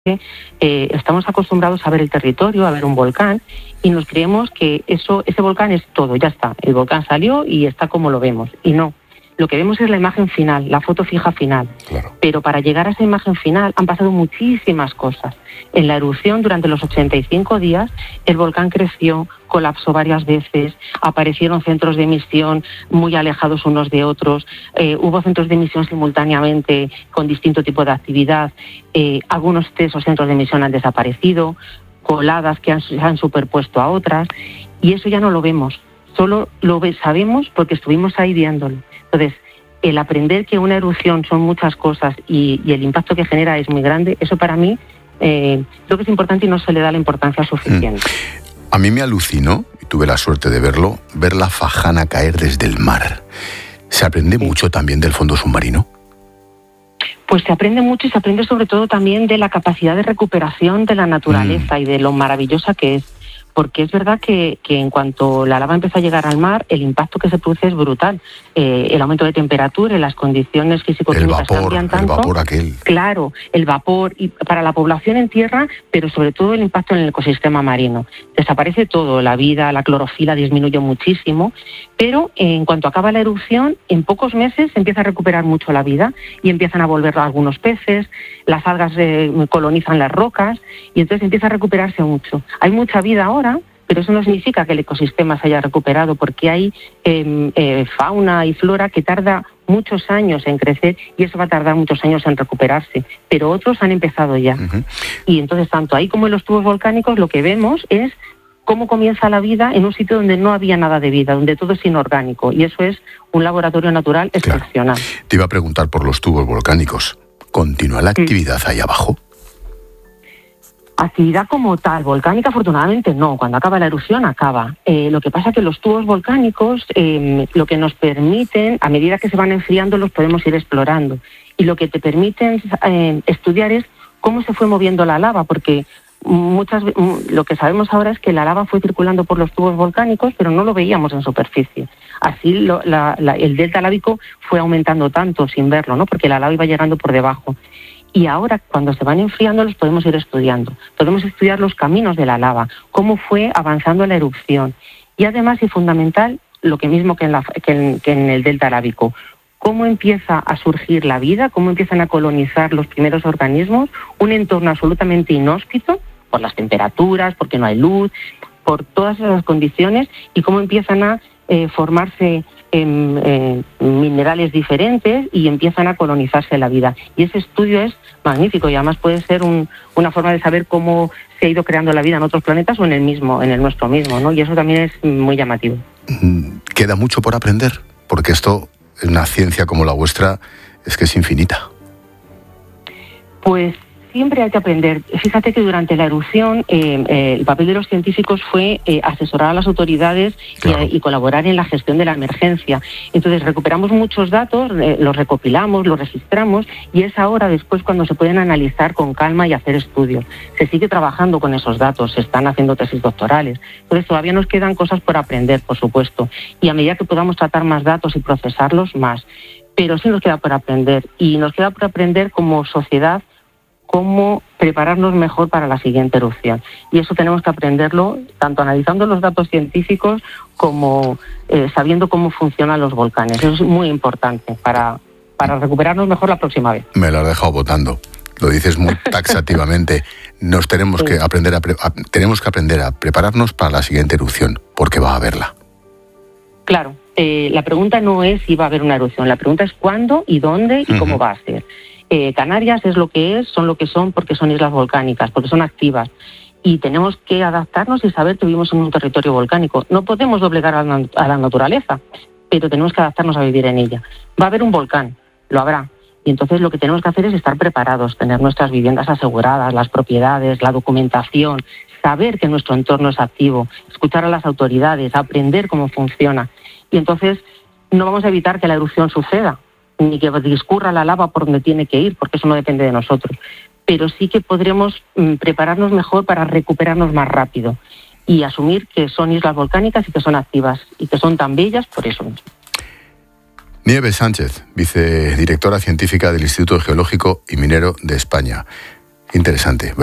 estamos acostumbrados a ver el territorio, a ver un volcán, y nos creemos que ese volcán es todo, ya está. El volcán salió y está como lo vemos. Y no. Lo que vemos es la imagen final, la foto fija final. Claro. Pero para llegar a esa imagen final han pasado muchísimas cosas. En la erupción, durante los 85 días, el volcán creció, colapsó varias veces, aparecieron centros de emisión muy alejados unos de otros, hubo centros de emisión simultáneamente con distinto tipo de actividad, algunos de esos centros de emisión han desaparecido, coladas que se han superpuesto a otras, y eso ya no lo vemos, solo sabemos porque estuvimos ahí viéndolo. Entonces, el aprender que una erupción son muchas cosas y el impacto que genera es muy grande, eso para mí creo que es importante y no se le da la importancia suficiente. A mí me alucinó, y tuve la suerte de verlo, ver la Fajana caer desde el mar. ¿Se aprende mucho también del fondo submarino? Pues se aprende mucho y se aprende sobre todo también de la capacidad de recuperación de la naturaleza y de lo maravillosa que es. Porque es verdad que en cuanto la lava empieza a llegar al mar, el impacto que se produce es brutal. El aumento de temperatura, las condiciones físico-químicas cambian tanto. El vapor aquel. Claro, el vapor y para la población en tierra, pero sobre todo el impacto en el ecosistema marino. Desaparece todo, la vida, la clorofila disminuye muchísimo, pero en cuanto acaba la erupción, en pocos meses se empieza a recuperar mucho la vida y empiezan a volver algunos peces, las algas colonizan las rocas y entonces empieza a recuperarse mucho. Hay mucha vida ahora, pero eso no significa que el ecosistema se haya recuperado, porque hay fauna y flora que tarda muchos años en crecer y eso va a tardar muchos años en recuperarse, pero otros han empezado ya. Uh-huh. Y entonces, tanto ahí como en los tubos volcánicos, lo que vemos es cómo comienza la vida en un sitio donde no había nada de vida, donde todo es inorgánico, y eso es un laboratorio natural excepcional. Claro. Te iba a preguntar por los tubos volcánicos. ¿Continúa la actividad ahí abajo? Actividad como tal, volcánica, afortunadamente no. Cuando acaba la erupción, acaba. Lo que pasa es que los tubos volcánicos, lo que nos permiten, a medida que se van enfriando, los podemos ir explorando. Y lo que te permiten estudiar es cómo se fue moviendo la lava, porque lo que sabemos ahora es que la lava fue circulando por los tubos volcánicos, pero no lo veíamos en superficie. Así el delta lávico fue aumentando tanto sin verlo, ¿no? Porque la lava iba llegando por debajo. Y ahora, cuando se van enfriando, los podemos ir estudiando. Podemos estudiar los caminos de la lava, cómo fue avanzando la erupción. Y además, y fundamental, lo que mismo que en el delta lávico, cómo empieza a surgir la vida, cómo empiezan a colonizar los primeros organismos, un entorno absolutamente inhóspito, por las temperaturas, porque no hay luz, por todas esas condiciones, y cómo empiezan a formarse minerales diferentes y empiezan a colonizarse la vida. Y ese estudio es magnífico y además puede ser una forma de saber cómo se ha ido creando la vida en otros planetas o en el nuestro mismo, ¿no? Y eso también es muy llamativo. ¿Queda mucho por aprender? Porque esto, una ciencia como la vuestra, es que es infinita. Pues siempre hay que aprender. Fíjate que durante la erupción el papel de los científicos fue asesorar a las autoridades, claro, y colaborar en la gestión de la emergencia. Entonces recuperamos muchos datos, los recopilamos, los registramos y es ahora después cuando se pueden analizar con calma y hacer estudios. Se sigue trabajando con esos datos, se están haciendo tesis doctorales. Entonces todavía nos quedan cosas por aprender, por supuesto. Y a medida que podamos tratar más datos y procesarlos, más. Pero sí nos queda por aprender. Y nos queda por aprender como sociedad cómo prepararnos mejor para la siguiente erupción. Y eso tenemos que aprenderlo tanto analizando los datos científicos como sabiendo cómo funcionan los volcanes. Eso es muy importante para recuperarnos mejor la próxima vez. Me lo has dejado botando. Lo dices muy taxativamente. Nos tenemos que aprender a prepararnos para la siguiente erupción, porque va a haberla. Claro. La pregunta no es si va a haber una erupción. La pregunta es cuándo y dónde y cómo va a ser. Canarias es lo que es, son lo que son porque son islas volcánicas, porque son activas. Y tenemos que adaptarnos y saber que vivimos en un territorio volcánico. No podemos doblegar a la naturaleza, pero tenemos que adaptarnos a vivir en ella. Va a haber un volcán, lo habrá. Y entonces lo que tenemos que hacer es estar preparados, tener nuestras viviendas aseguradas, las propiedades, la documentación, saber que nuestro entorno es activo, escuchar a las autoridades, aprender cómo funciona. Y entonces no vamos a evitar que la erupción suceda, ni que discurra la lava por donde tiene que ir, porque eso no depende de nosotros. Pero sí que podremos prepararnos mejor para recuperarnos más rápido y asumir que son islas volcánicas y que son activas y que son tan bellas por eso mismo. Nieves Sánchez, vicedirectora científica del Instituto Geológico y Minero de España. Interesante.